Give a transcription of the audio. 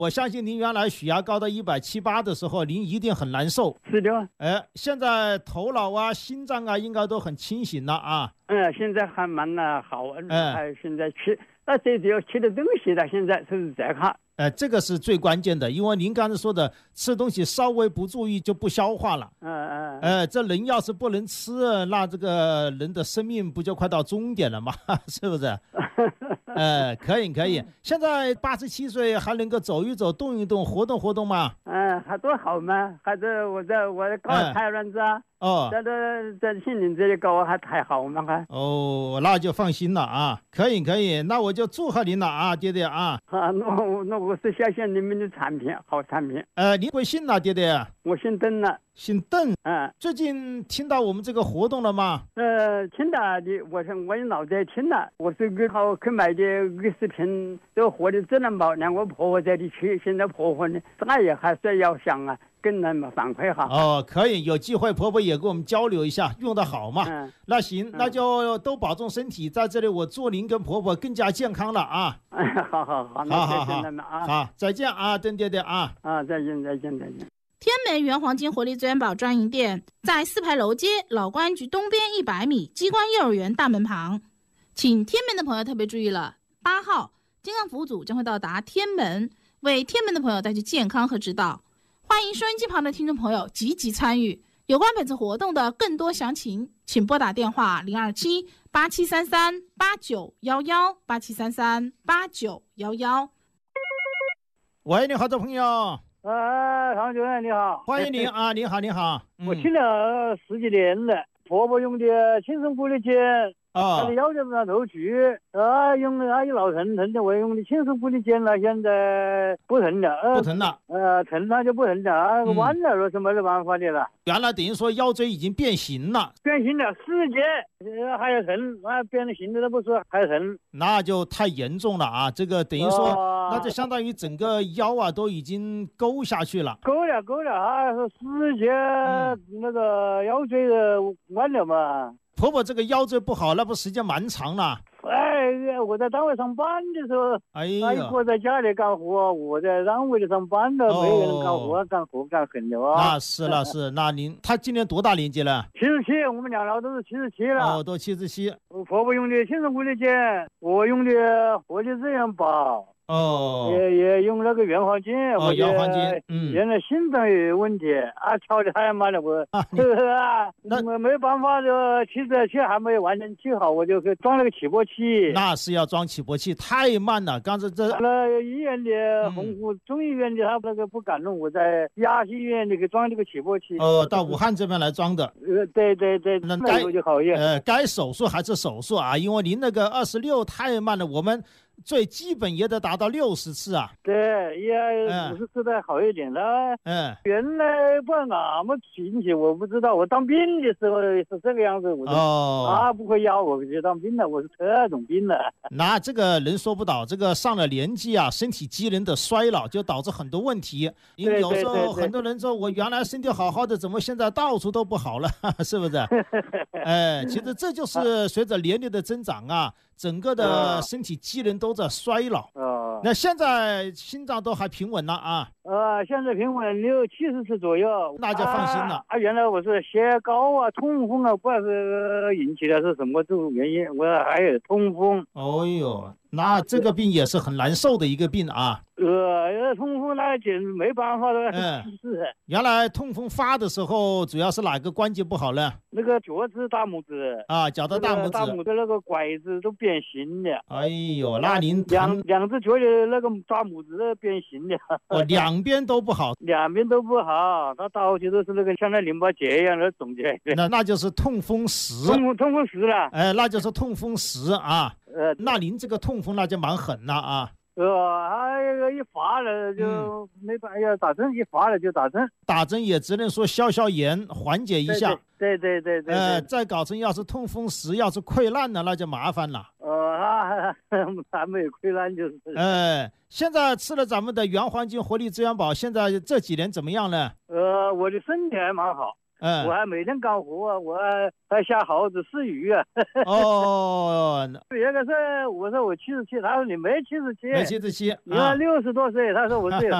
我相信您原来血压高到170、180的时候，您一定很难受。 是的。 现在头脑啊、心脏啊，应该都很清醒了啊。 现在还蛮好。现在吃，最主要吃的东西了，现在是这哈。 这个是最关键的，因为您刚才说的，吃东西稍微不注意就不消化了。这人要是不能吃，那这个人的生命不就快到终点了吗？是不是？可以。现在87岁还能够走一走、动一动、活动活动吗？ 还多好嘛！还是我搞太乱子啊。在心灵这里搞还太好嘛还。 那就放心了啊！可以，那我就祝贺您了啊，爹爹啊！ 那我是相信你们的产品，好产品。 你贵姓了，爹爹？ 我姓邓了。 姓邓。最近听到我们这个活动了吗？ 听到的，我也老在听了。我是去买的20瓶这个活的智能宝，让我婆婆这里去。现在婆婆呢，那也还是要想跟人们反馈哈。 可以，有机会婆婆也跟我们交流一下，用得好嘛。那行，那就都保重身体。在这里我祝您跟婆婆更加健康了啊。 好，那再见了啊。 好，再见啊，邓爹爹啊。 再见。 天门原黄金活力资源宝专营店在4牌楼街老公安局东边100米机关幼儿园大门旁，请天门的朋友特别注意了，8号健康服务组将会到达天门，为天门的朋友带去健康和指导。欢迎收音机旁的听众朋友积极参与。有关本次活动的更多详情，请拨打电话027-8733-8911 喂，你好的朋友。 唐主任你好。 欢迎您啊，你好。 我听了10几年了，婆婆用的轻松护理碱，她的腰椎不让头去，用的也老疼的，我用的轻松护理碱了，现在不疼了。疼它就不疼了，弯了那是没得办法的了。 原来等于说腰椎已经变形了 4节，还要疼，变了形的都不说，还疼， 那就太严重了啊！这个等于说，那就相当于整个腰啊都已经勾下去了。 勾了，是4节那个腰椎弯了嘛。 婆婆这个腰椎不好，那不时间蛮长了。 我在单位上班的时候，我在家里干活，我在单位里上班了，没人干活，干很了啊。 那是，那他今年多大年纪了 ？77，我们两老都是77了。 都77。 我婆婆用的轻松护理碱，我用的活力资源宝。也用那个原黄金， 原黄金， 原来心脏也有问题调的太慢了，我没办法，气还没有完全气好，我就给装了个起搏器。 那是要装起搏器，太慢了。刚才那医院的洪湖中医院的他那个不敢弄，我在亚细医院给装这个起搏器。 到武汉这边来装的。 对，那就好一点。 该手术还是手术啊，因为您那个26太慢了，我们最基本也得达到60次啊。 对，也50次的好一点了。原来不那么运气，我不知道。我当兵的时候是这个样子，他不会要我去当兵了，我是特种兵了。 那这个人说不倒，这个上了年纪啊，身体机能的衰老就导致很多问题。因为有时候很多人说我原来身体好好的，怎么现在到处都不好了，是不是？其实这就是随着年龄的增长啊，整个的身体机能都在衰老。那现在心脏都还平稳了啊？ 现在平稳60-70次左右， 那就放心了。 原来我是血高痛风不知道是引起的是什么这种原因，我还有痛风。 那这个病也是很难受的一个病啊。 痛风那简直没办法的。 原来痛风发的时候，主要是哪个关节不好呢？ 那个脚趾大拇指脚的大拇指那个拐子都变形了。 那您两只脚的那个大拇指都变形了。 两边都不好。 它到处都是那个像那淋巴结一样的肿起来。 那就是痛风石。 痛风石了。 那就是痛风石啊。那您这个痛风那就蛮狠了啊。 一发了就没办法，打针一发了就打针。 打针也只能说消炎，缓解一下。 对。 再搞成要是痛风石，要是溃烂了，那就麻烦了。 还没有溃烂就是。 现在吃了咱们的原黄金活力资源宝，现在这几年怎么样呢？ 我的身体还蛮好。 我还每天干活，我还下耗子饲鱼啊。 哦， 别个说我说我77，他说你没77， 没77， 你还60多岁，他说我对了。